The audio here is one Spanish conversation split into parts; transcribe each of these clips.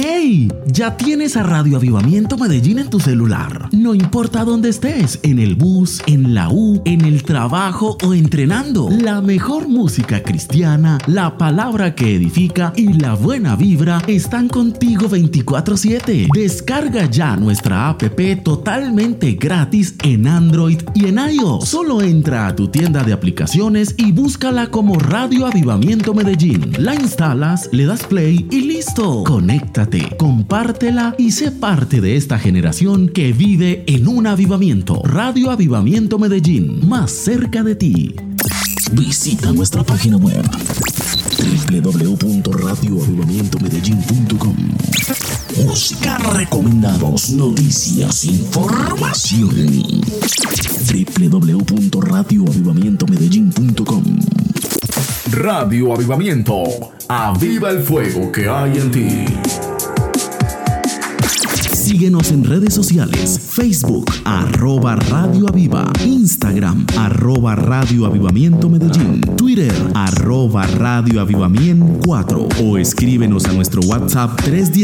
¡Hey! Ya tienes a Radio Avivamiento Medellín en tu celular. No importa dónde estés, en el bus, en la U, en el trabajo o entrenando. La mejor música cristiana, la palabra que edifica y la buena vibra están contigo 24/7. Descarga ya nuestra app totalmente gratis en Android y en iOS. Solo entra a tu tienda de aplicaciones y búscala como Radio Avivamiento Medellín. La instalas, le das play y listo. Conéctate, compártela y sé parte de esta generación que vive en un avivamiento. Radio Avivamiento Medellín, más cerca de ti. Visita nuestra página web www.radioavivamientomedellin.com. Música, recomendados, noticias, información. www.radioavivamientomedellin.com. Radio Avivamiento, aviva el fuego que hay en ti. Síguenos en redes sociales, Facebook, @Radio Aviva, Instagram, @Radio Avivamiento Medellín, Twitter, @Radio Avivamiento 4 o escríbenos a nuestro WhatsApp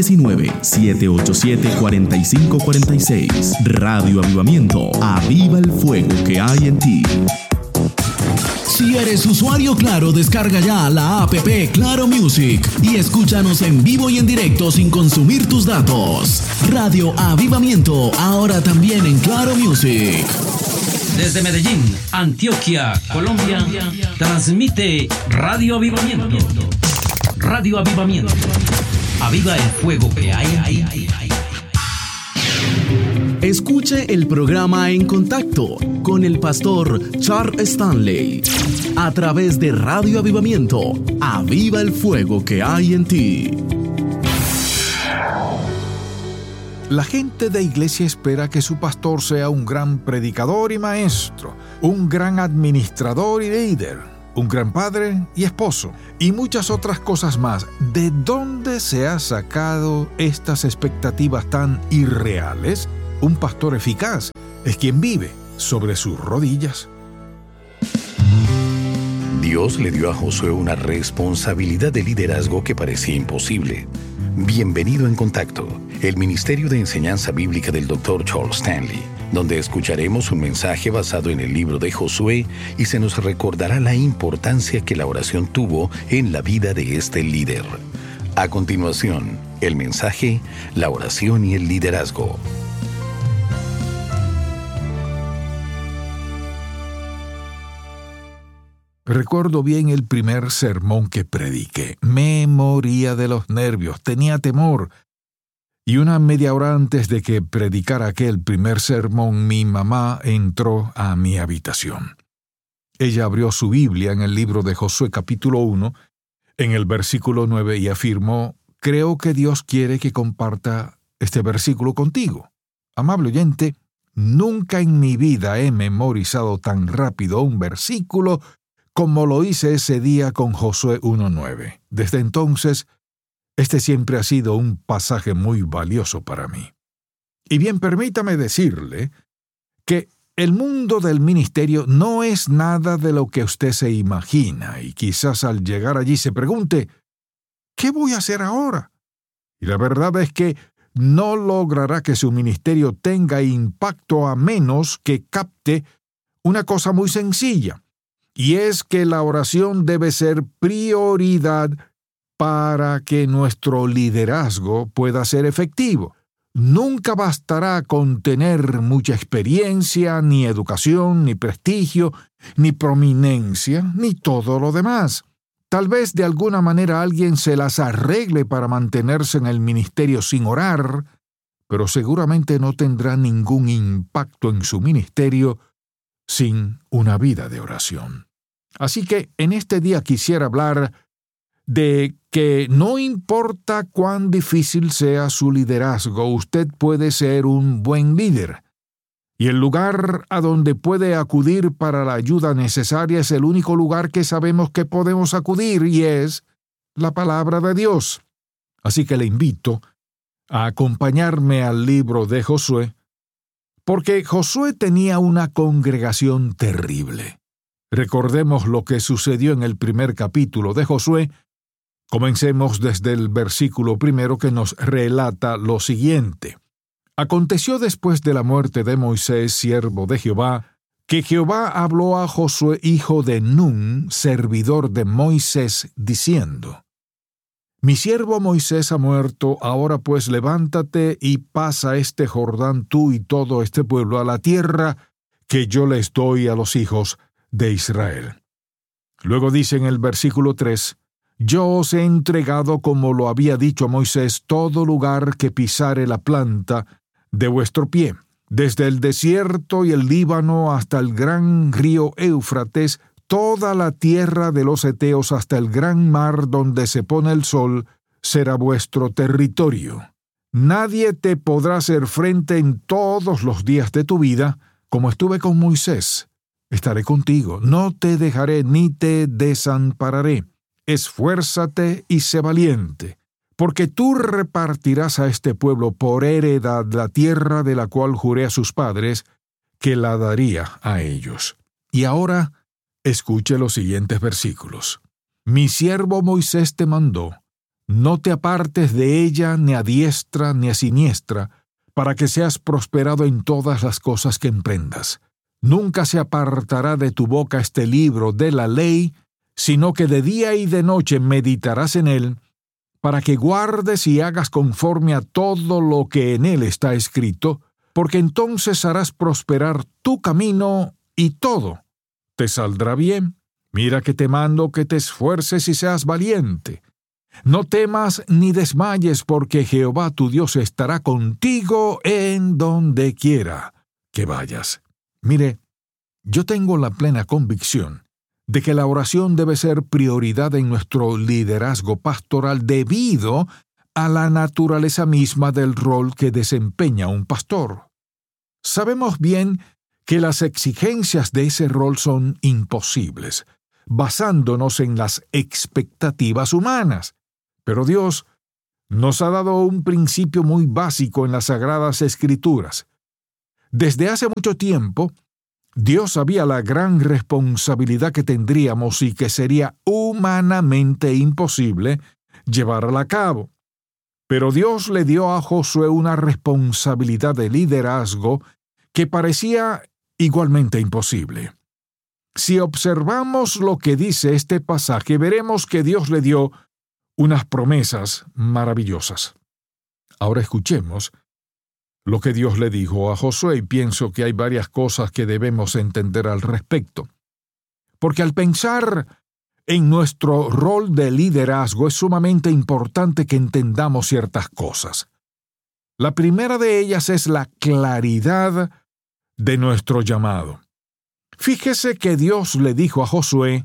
319-787-4546. Radio Avivamiento, aviva el fuego que hay en ti. Si eres usuario Claro, descarga ya la app Claro Music y escúchanos en vivo y en directo sin consumir tus datos. Radio Avivamiento, ahora también en Claro Music. Desde Medellín, Antioquia, Colombia, transmite Radio Avivamiento. Radio Avivamiento. Aviva el fuego que hay ahí. Escuche el programa En Contacto con el pastor Charles Stanley a través de Radio Avivamiento. Aviva el fuego que hay en ti. La gente de iglesia espera que su pastor sea un gran predicador y maestro, un gran administrador y líder, un gran padre y esposo, y muchas otras cosas más. ¿De dónde se ha sacado estas expectativas tan irreales? Un pastor eficaz es quien vive sobre sus rodillas. Dios le dio a Josué una responsabilidad de liderazgo que parecía imposible. Bienvenido en Contacto, el Ministerio de Enseñanza Bíblica del Dr. Charles Stanley, donde escucharemos un mensaje basado en el libro de Josué y se nos recordará la importancia que la oración tuvo en la vida de este líder. A continuación, el mensaje, la oración y el liderazgo. Recuerdo bien el primer sermón que prediqué. Me moría de los nervios, tenía temor. Y una media hora antes de que predicara aquel primer sermón, mi mamá entró a mi habitación. Ella abrió su Biblia en el libro de Josué capítulo 1, en el versículo 9, y afirmó: creo que Dios quiere que comparta este versículo contigo. Amable oyente, nunca en mi vida he memorizado tan rápido un versículo como lo hice ese día con Josué 1:9. Desde entonces, este siempre ha sido un pasaje muy valioso para mí. Y bien, permítame decirle que el mundo del ministerio no es nada de lo que usted se imagina, y quizás al llegar allí se pregunte, ¿qué voy a hacer ahora? Y la verdad es que no logrará que su ministerio tenga impacto a menos que capte una cosa muy sencilla. Y es que la oración debe ser prioridad para que nuestro liderazgo pueda ser efectivo. Nunca bastará con tener mucha experiencia, ni educación, ni prestigio, ni prominencia, ni todo lo demás. Tal vez de alguna manera alguien se las arregle para mantenerse en el ministerio sin orar, pero seguramente no tendrá ningún impacto en su ministerio sin una vida de oración. Así que en este día quisiera hablar de que no importa cuán difícil sea su liderazgo, usted puede ser un buen líder. Y el lugar a donde puede acudir para la ayuda necesaria es el único lugar que sabemos que podemos acudir, y es la palabra de Dios. Así que le invito a acompañarme al libro de Josué, porque Josué tenía una congregación terrible. Recordemos lo que sucedió en el primer capítulo de Josué, Comencemos desde el versículo 1 que nos relata lo siguiente. Aconteció después de la muerte de Moisés, siervo de Jehová, que Jehová habló a Josué, hijo de Nun, servidor de Moisés, diciendo: Mi siervo Moisés ha muerto, ahora pues levántate y pasa este Jordán tú y todo este pueblo a la tierra que yo les doy a los hijos de Israel. Luego dice en el versículo 3, Yo os he entregado, como lo había dicho a Moisés, todo lugar que pisare la planta de vuestro pie, desde el desierto y el Líbano hasta el gran río Éufrates, toda la tierra de los heteos hasta el gran mar donde se pone el sol, será vuestro territorio. Nadie te podrá hacer frente en todos los días de tu vida, como estuve con Moisés. Estaré contigo, no te dejaré ni te desampararé. Esfuérzate y sé valiente, porque tú repartirás a este pueblo por heredad la tierra de la cual juré a sus padres que la daría a ellos. Y ahora, escuche los siguientes versículos. Mi siervo Moisés te mandó, no te apartes de ella ni a diestra ni a siniestra, para que seas prosperado en todas las cosas que emprendas. Nunca se apartará de tu boca este libro de la ley, sino que de día y de noche meditarás en él, para que guardes y hagas conforme a todo lo que en él está escrito, porque entonces harás prosperar tu camino y todo te saldrá bien. Mira que te mando que te esfuerces y seas valiente. No temas ni desmayes, porque Jehová tu Dios estará contigo en donde quiera que vayas. Mire, yo tengo la plena convicción de que la oración debe ser prioridad en nuestro liderazgo pastoral debido a la naturaleza misma del rol que desempeña un pastor. Sabemos bien que las exigencias de ese rol son imposibles, basándonos en las expectativas humanas. Pero Dios nos ha dado un principio muy básico en las Sagradas Escrituras. Desde hace mucho tiempo, Dios sabía la gran responsabilidad que tendríamos y que sería humanamente imposible llevarla a cabo. Pero Dios le dio a Josué una responsabilidad de liderazgo que parecía igualmente imposible. Si observamos lo que dice este pasaje, veremos que Dios le dio unas promesas maravillosas. Ahora escuchemos lo que Dios le dijo a Josué, y pienso que hay varias cosas que debemos entender al respecto. Porque al pensar en nuestro rol de liderazgo es sumamente importante que entendamos ciertas cosas. La primera de ellas es la claridad de nuestro llamado. Fíjese que Dios le dijo a Josué: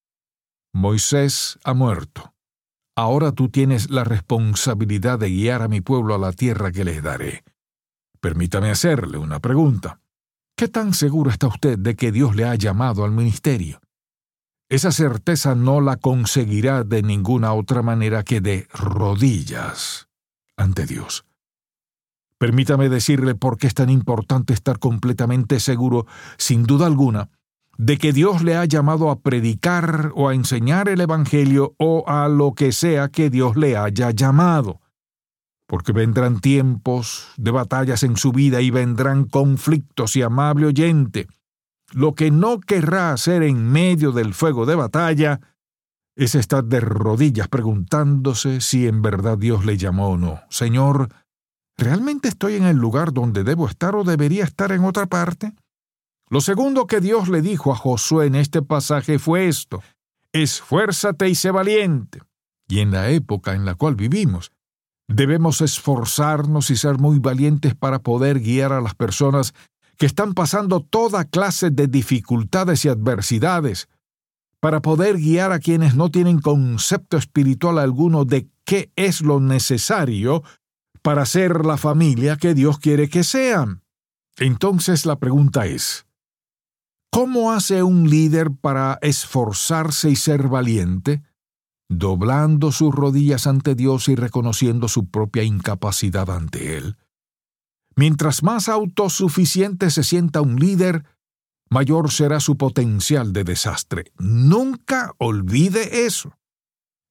Moisés ha muerto. Ahora tú tienes la responsabilidad de guiar a mi pueblo a la tierra que les daré. Permítame hacerle una pregunta. ¿Qué tan seguro está usted de que Dios le ha llamado al ministerio? Esa certeza no la conseguirá de ninguna otra manera que de rodillas ante Dios. Permítame decirle por qué es tan importante estar completamente seguro, sin duda alguna, de que Dios le ha llamado a predicar o a enseñar el Evangelio o a lo que sea que Dios le haya llamado. Porque vendrán tiempos de batallas en su vida y vendrán conflictos, y amable oyente, lo que no querrá hacer en medio del fuego de batalla es estar de rodillas preguntándose si en verdad Dios le llamó o no. Señor, ¿realmente estoy en el lugar donde debo estar o debería estar en otra parte? Lo segundo que Dios le dijo a Josué en este pasaje fue esto: esfuérzate y sé valiente. Y en la época en la cual vivimos, debemos esforzarnos y ser muy valientes para poder guiar a las personas que están pasando toda clase de dificultades y adversidades, para poder guiar a quienes no tienen concepto espiritual alguno de qué es lo necesario para ser la familia que Dios quiere que sean. Entonces la pregunta es: ¿cómo hace un líder para esforzarse y ser valiente? Doblando sus rodillas ante Dios y reconociendo su propia incapacidad ante Él. Mientras más autosuficiente se sienta un líder, mayor será su potencial de desastre. Nunca olvide eso.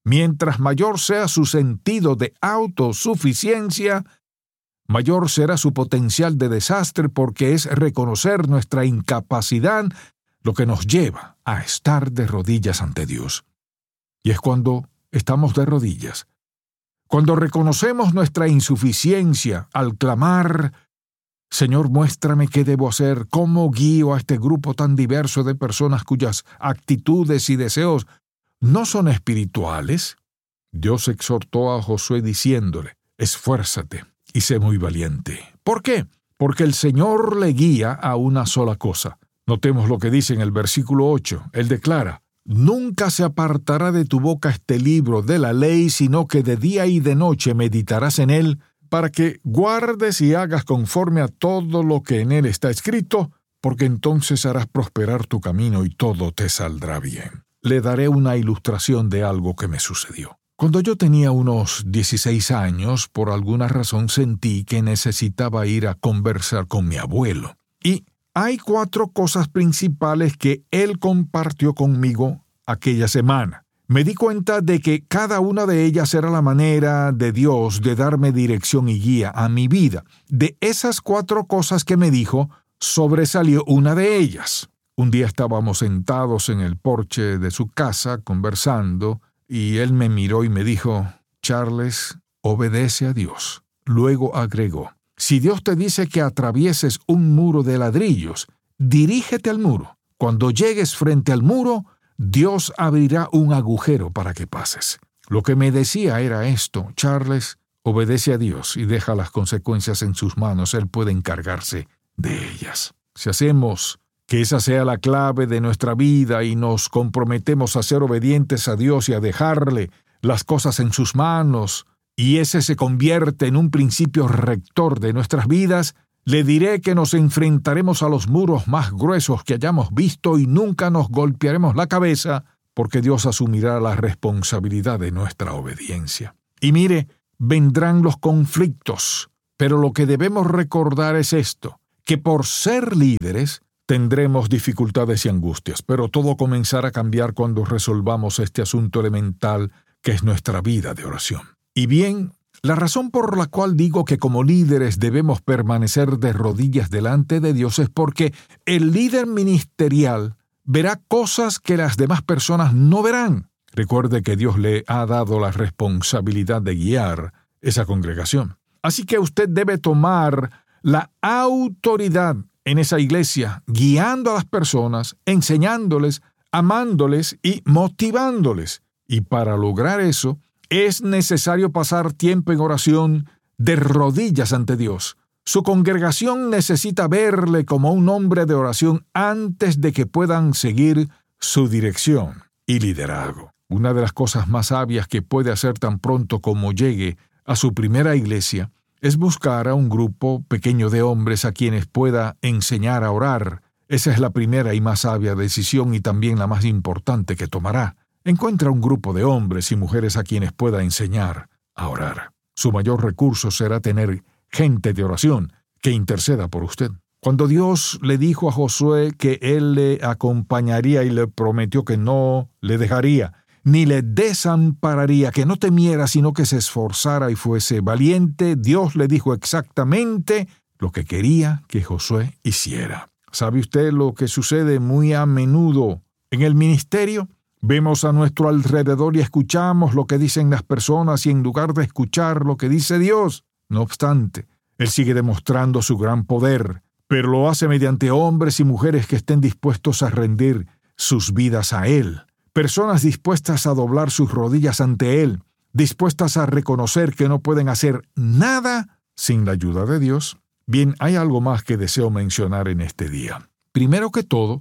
Mientras mayor sea su sentido de autosuficiencia, mayor será su potencial de desastre, porque es reconocer nuestra incapacidad lo que nos lleva a estar de rodillas ante Dios. Y es cuando estamos de rodillas, cuando reconocemos nuestra insuficiencia al clamar: Señor, muéstrame qué debo hacer, cómo guío a este grupo tan diverso de personas cuyas actitudes y deseos no son espirituales. Dios exhortó a Josué diciéndole: esfuérzate y sé muy valiente. ¿Por qué? Porque el Señor le guía a una sola cosa. Notemos lo que dice en el versículo 8. Él declara: nunca se apartará de tu boca este libro de la ley, sino que de día y de noche meditarás en él, para que guardes y hagas conforme a todo lo que en él está escrito, porque entonces harás prosperar tu camino y todo te saldrá bien. Le daré una ilustración de algo que me sucedió. Cuando yo tenía unos 16 años, por alguna razón sentí que necesitaba ir a conversar con mi abuelo. Y hay 4 cosas principales que él compartió conmigo aquella semana. Me di cuenta de que cada una de ellas era la manera de Dios de darme dirección y guía a mi vida. De esas 4 cosas que me dijo, sobresalió una de ellas. Un día estábamos sentados en el porche de su casa conversando, y él me miró y me dijo: Charles, obedece a Dios. Luego agregó: si Dios te dice que atravieses un muro de ladrillos, dirígete al muro. Cuando llegues frente al muro, Dios abrirá un agujero para que pases. Lo que me decía era esto: Charles, obedece a Dios y deja las consecuencias en sus manos. Él puede encargarse de ellas. Si hacemos que esa sea la clave de nuestra vida y nos comprometemos a ser obedientes a Dios y a dejarle las cosas en sus manos, y ese se convierte en un principio rector de nuestras vidas, le diré que nos enfrentaremos a los muros más gruesos que hayamos visto y nunca nos golpearemos la cabeza, porque Dios asumirá la responsabilidad de nuestra obediencia. Y mire, vendrán los conflictos, pero lo que debemos recordar es esto: que por ser líderes tendremos dificultades y angustias, pero todo comenzará a cambiar cuando resolvamos este asunto elemental que es nuestra vida de oración. Y bien, la razón por la cual digo que como líderes debemos permanecer de rodillas delante de Dios es porque el líder ministerial verá cosas que las demás personas no verán. Recuerde que Dios le ha dado la responsabilidad de guiar esa congregación. Así que usted debe tomar la autoridad en esa iglesia, guiando a las personas, enseñándoles, amándoles y motivándoles. Y para lograr eso, es necesario pasar tiempo en oración de rodillas ante Dios. Su congregación necesita verle como un hombre de oración antes de que puedan seguir su dirección y liderazgo. Una de las cosas más sabias que puede hacer tan pronto como llegue a su primera iglesia es buscar a un grupo pequeño de hombres a quienes pueda enseñar a orar. Esa es la primera y más sabia decisión y también la más importante que tomará. Encuentra un grupo de hombres y mujeres a quienes pueda enseñar a orar. Su mayor recurso será tener gente de oración que interceda por usted. Cuando Dios le dijo a Josué que él le acompañaría y le prometió que no le dejaría, ni le desampararía, que no temiera, sino que se esforzara y fuese valiente, Dios le dijo exactamente lo que quería que Josué hiciera. ¿Sabe usted lo que sucede muy a menudo en el ministerio? Vemos a nuestro alrededor y escuchamos lo que dicen las personas y en lugar de escuchar lo que dice Dios. No obstante, Él sigue demostrando su gran poder, pero lo hace mediante hombres y mujeres que estén dispuestos a rendir sus vidas a Él. Personas dispuestas a doblar sus rodillas ante Él, dispuestas a reconocer que no pueden hacer nada sin la ayuda de Dios. Bien, hay algo más que deseo mencionar en este día. Primero que todo,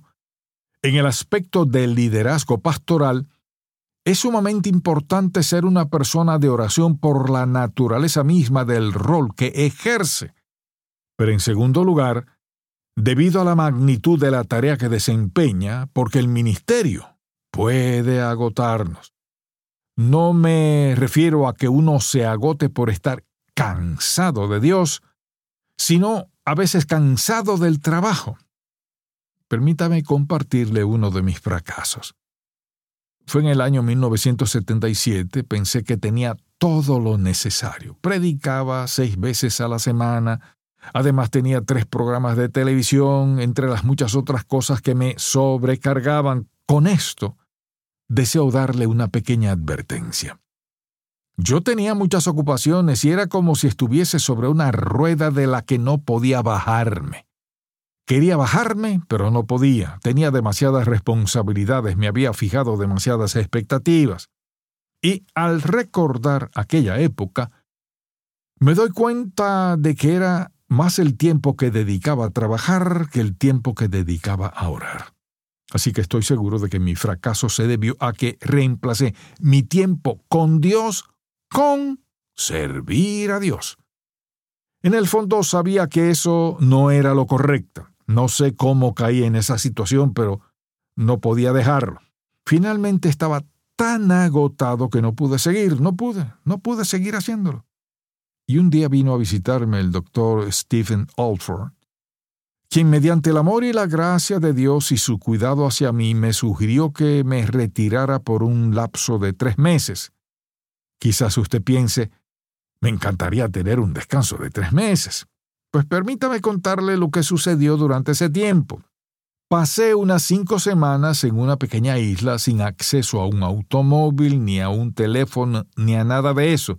en el aspecto del liderazgo pastoral, es sumamente importante ser una persona de oración por la naturaleza misma del rol que ejerce. Pero en segundo lugar, debido a la magnitud de la tarea que desempeña, porque el ministerio puede agotarnos. No me refiero a que uno se agote por estar cansado de Dios, sino a veces cansado del trabajo. Permítame compartirle uno de mis fracasos. Fue en el año 1977, pensé que tenía todo lo necesario. Predicaba 6 veces a la semana. Además tenía 3 programas de televisión, entre las muchas otras cosas que me sobrecargaban. Con esto, deseo darle una pequeña advertencia. Yo tenía muchas ocupaciones y era como si estuviese sobre una rueda de la que no podía bajarme. Quería bajarme, pero no podía. Tenía demasiadas responsabilidades, me había fijado demasiadas expectativas. Y al recordar aquella época, me doy cuenta de que era más el tiempo que dedicaba a trabajar que el tiempo que dedicaba a orar. Así que estoy seguro de que mi fracaso se debió a que reemplacé mi tiempo con Dios con servir a Dios. En el fondo sabía que eso no era lo correcto. No sé cómo caí en esa situación, pero no podía dejarlo. Finalmente estaba tan agotado que no pude seguir, no pude seguir haciéndolo. Y un día vino a visitarme el doctor Stephen Alford, quien mediante el amor y la gracia de Dios y su cuidado hacia mí me sugirió que me retirara por un lapso de 3 meses. Quizás usted piense, me encantaría tener un descanso de 3 meses. Pues permítame contarle lo que sucedió durante ese tiempo. Pasé unas 5 semanas en una pequeña isla sin acceso a un automóvil, ni a un teléfono, ni a nada de eso.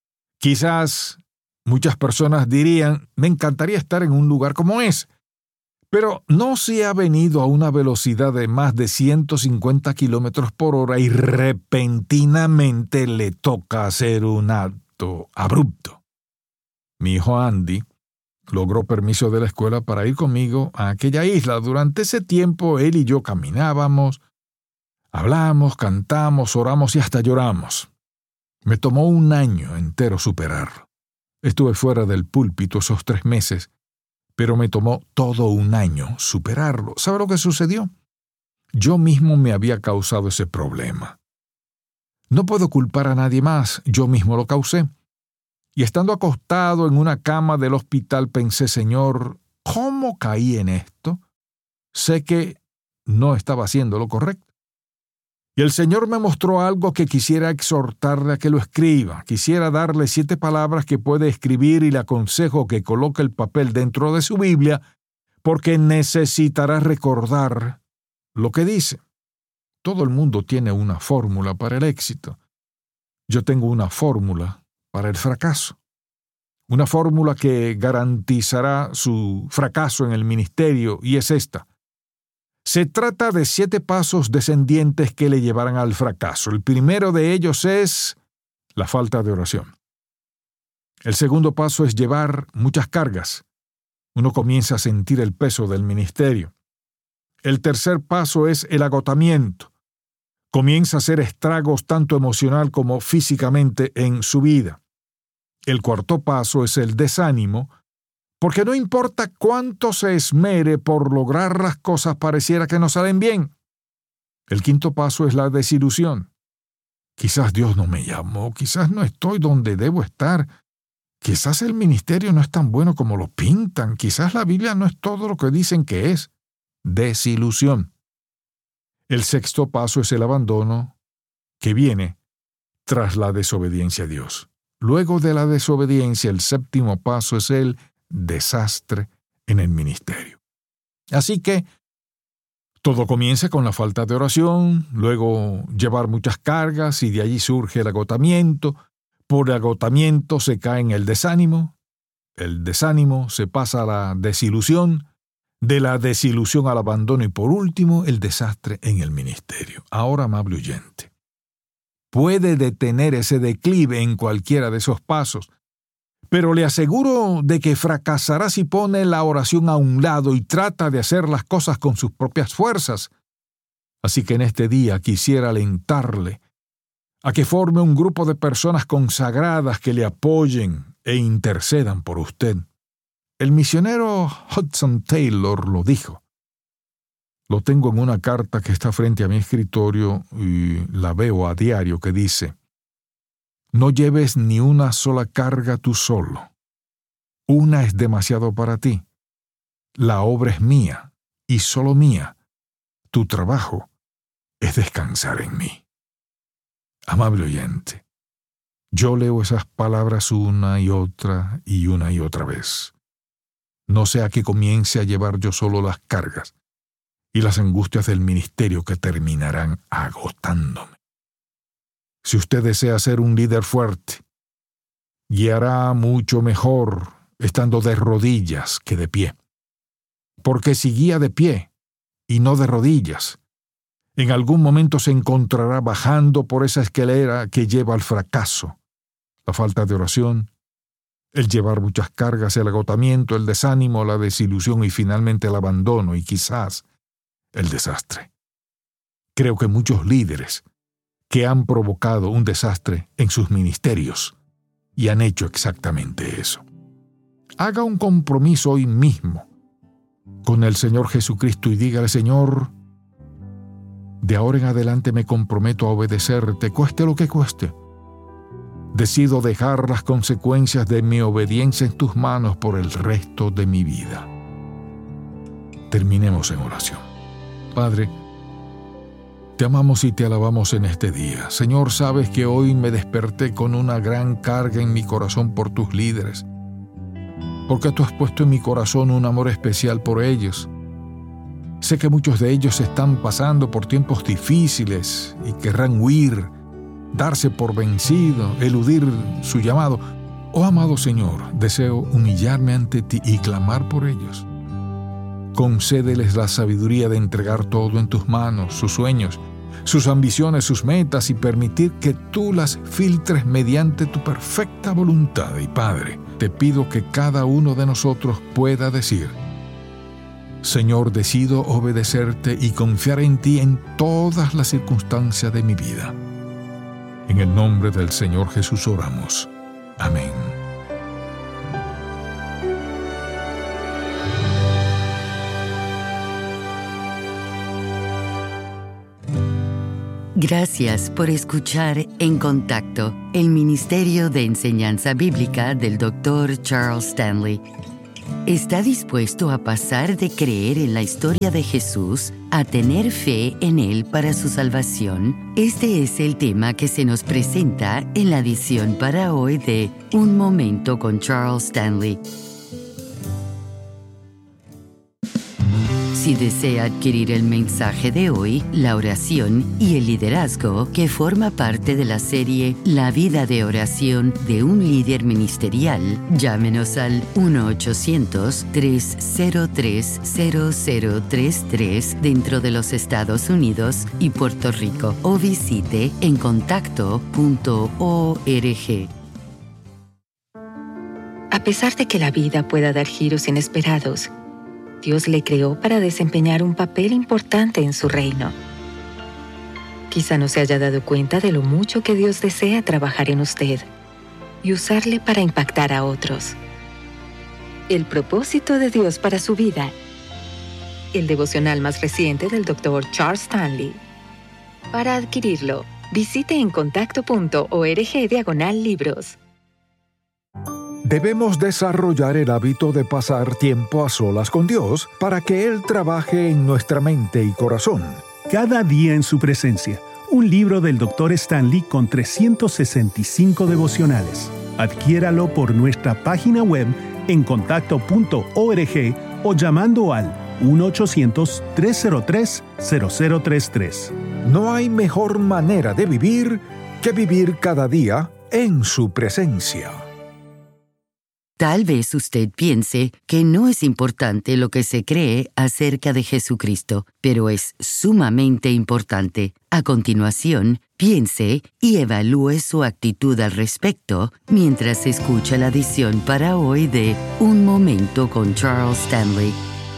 Quizás muchas personas dirían, me encantaría estar en un lugar como ese. Pero no se ha venido a una velocidad de más de 150 kilómetros por hora y repentinamente le toca hacer un acto abrupto. Mi hijo Andy logró permiso de la escuela para ir conmigo a aquella isla. Durante ese tiempo él y yo caminábamos, hablamos, cantamos, oramos y hasta lloramos. Me tomó 1 año entero superarlo. Estuve fuera del púlpito esos 3 meses, pero me tomó todo 1 año superarlo. ¿Sabe lo que sucedió? Yo mismo me había causado ese problema. No puedo culpar a nadie más, yo mismo lo causé. Y estando acostado en una cama del hospital pensé, Señor, ¿cómo caí en esto? Sé que no estaba haciendo lo correcto. Y el Señor me mostró algo que quisiera exhortarle a que lo escriba. Quisiera darle 7 palabras que puede escribir y le aconsejo que coloque el papel dentro de su Biblia porque necesitará recordar lo que dice. Todo el mundo tiene una fórmula para el éxito. Yo tengo una fórmula para el fracaso. Una fórmula que garantizará su fracaso en el ministerio y es esta. Se trata de 7 pasos descendientes que le llevarán al fracaso. El primero de ellos es la falta de oración. El segundo paso es llevar muchas cargas. Uno comienza a sentir el peso del ministerio. El tercer paso es el agotamiento. Comienza a hacer estragos tanto emocional como físicamente en su vida. El cuarto paso es el desánimo, porque no importa cuánto se esmere por lograr las cosas, pareciera que no salen bien. El quinto paso es la desilusión. Quizás Dios no me llamó, quizás no estoy donde debo estar, quizás el ministerio no es tan bueno como lo pintan, quizás la Biblia no es todo lo que dicen que es. Desilusión. El sexto paso es el abandono, que viene tras la desobediencia a Dios. Luego de la desobediencia, el séptimo paso es el desastre en el ministerio. Así que todo comienza con la falta de oración, luego llevar muchas cargas y de allí surge el agotamiento. Por el agotamiento se cae en el desánimo se pasa a la desilusión, de la desilusión al abandono y por último el desastre en el ministerio. Ahora, amable oyente, puede detener ese declive en cualquiera de esos pasos, pero le aseguro de que fracasará si pone la oración a un lado y trata de hacer las cosas con sus propias fuerzas. Así que en este día quisiera alentarle a que forme un grupo de personas consagradas que le apoyen e intercedan por usted. El misionero Hudson Taylor lo dijo. Lo tengo en una carta que está frente a mi escritorio y la veo a diario que dice: no lleves ni una sola carga tú solo. Una es demasiado para ti. La obra es mía y solo mía. Tu trabajo es descansar en mí. Amable oyente, yo leo esas palabras una y otra vez. No sea que comience a llevar yo solo las cargas y las angustias del ministerio que terminarán agotándome. Si usted desea ser un líder fuerte, guiará mucho mejor estando de rodillas que de pie. Porque si guía de pie y no de rodillas, en algún momento se encontrará bajando por esa escalera que lleva al fracaso, la falta de oración, el llevar muchas cargas, el agotamiento, el desánimo, la desilusión y finalmente el abandono y quizás el desastre. Creo que muchos líderes que han provocado un desastre en sus ministerios y han hecho exactamente eso. Haga un compromiso hoy mismo con el Señor Jesucristo y dígale: Señor, de ahora en adelante me comprometo a obedecerte, cueste lo que cueste. Decido dejar las consecuencias de mi obediencia en tus manos por el resto de mi vida. Terminemos en oración. Padre, te amamos y te alabamos en este día. Señor, sabes que hoy me desperté con una gran carga en mi corazón por tus líderes, porque tú has puesto en mi corazón un amor especial por ellos. Sé que muchos de ellos están pasando por tiempos difíciles y querrán huir, darse por vencido, eludir su llamado. Oh, amado Señor, deseo humillarme ante ti y clamar por ellos. Concédeles la sabiduría de entregar todo en tus manos, sus sueños, sus ambiciones, sus metas, y permitir que tú las filtres mediante tu perfecta voluntad. Y Padre, te pido que cada uno de nosotros pueda decir: Señor, decido obedecerte y confiar en ti en todas las circunstancias de mi vida. En el nombre del Señor Jesús oramos. Amén. Gracias por escuchar En Contacto, el Ministerio de Enseñanza Bíblica del Dr. Charles Stanley. ¿Está dispuesto a pasar de creer en la historia de Jesús a tener fe en Él para su salvación? Este es el tema que se nos presenta en la edición para hoy de Un Momento con Charles Stanley. Si desea adquirir el mensaje de hoy, la oración y el liderazgo que forma parte de la serie La vida de oración de un líder ministerial, llámenos al 1-800-303-0033 dentro de los Estados Unidos y Puerto Rico, o visite encontacto.org. A pesar de que la vida pueda dar giros inesperados, Dios le creó para desempeñar un papel importante en su reino. Quizá no se haya dado cuenta de lo mucho que Dios desea trabajar en usted y usarle para impactar a otros. El propósito de Dios para su vida. El devocional más reciente del Dr. Charles Stanley. Para adquirirlo, visite encontacto.org/libros. Debemos desarrollar el hábito de pasar tiempo a solas con Dios para que Él trabaje en nuestra mente y corazón. Cada día en su presencia, un libro del Dr. Stanley con 365 devocionales. Adquiéralo por nuestra página web encontacto.org o llamando al 1-800-303-0033. No hay mejor manera de vivir que vivir cada día en su presencia. Tal vez usted piense que no es importante lo que se cree acerca de Jesucristo, pero es sumamente importante. A continuación, piense y evalúe su actitud al respecto mientras escucha la edición para hoy de Un Momento con Charles Stanley.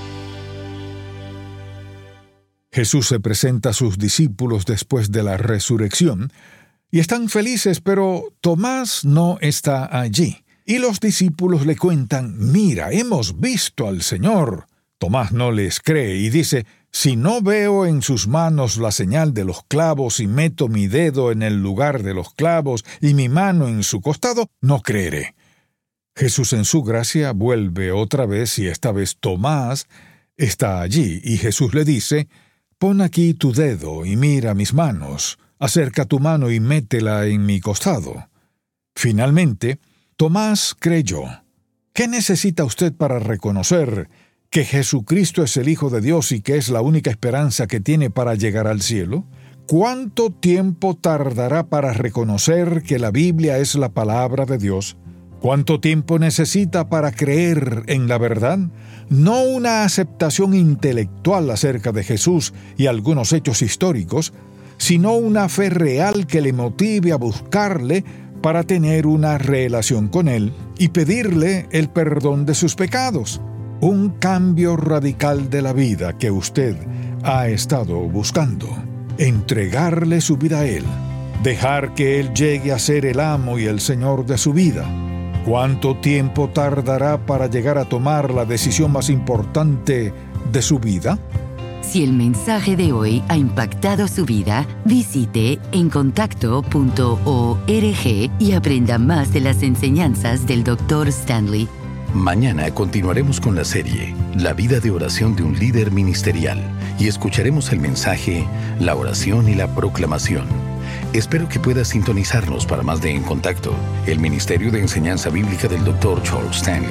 Jesús se presenta a sus discípulos después de la resurrección y están felices, pero Tomás no está allí. Y los discípulos le cuentan: «Mira, hemos visto al Señor». Tomás no les cree y dice: «Si no veo en sus manos la señal de los clavos y meto mi dedo en el lugar de los clavos y mi mano en su costado, no creeré». Jesús en su gracia vuelve otra vez y esta vez Tomás está allí y Jesús le dice: «Pon aquí tu dedo y mira mis manos. acerca tu mano y métela en mi costado. Finalmente, Tomás creyó. ¿Qué necesita usted para reconocer que Jesucristo es el Hijo de Dios y que es la única esperanza que tiene para llegar al cielo? ¿Cuánto tiempo tardará para reconocer que la Biblia es la palabra de Dios? ¿Cuánto tiempo necesita para creer en la verdad? No una aceptación intelectual acerca de Jesús y algunos hechos históricos, sino una fe real que le motive a buscarle para tener una relación con Él y pedirle el perdón de sus pecados. Un cambio radical de la vida que usted ha estado buscando. Entregarle su vida a Él. Dejar que Él llegue a ser el amo y el Señor de su vida. ¿Cuánto tiempo tardará para llegar a tomar la decisión más importante de su vida? Si el mensaje de hoy ha impactado su vida, visite encontacto.org y aprenda más de las enseñanzas del Dr. Stanley. Mañana continuaremos con la serie La vida de oración de un líder ministerial y escucharemos el mensaje La oración y la proclamación. Espero que pueda sintonizarnos para más de En Contacto, el Ministerio de Enseñanza Bíblica del Dr. Charles Stanley.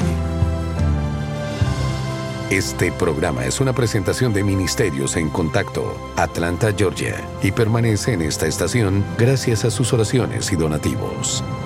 Este programa es una presentación de Ministerios en Contacto, Atlanta, Georgia, y permanece en esta estación gracias a sus oraciones y donativos.